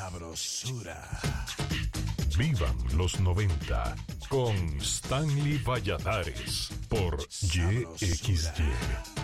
sabrosura. Vivan los 90 con Stanley Valladares por YXY.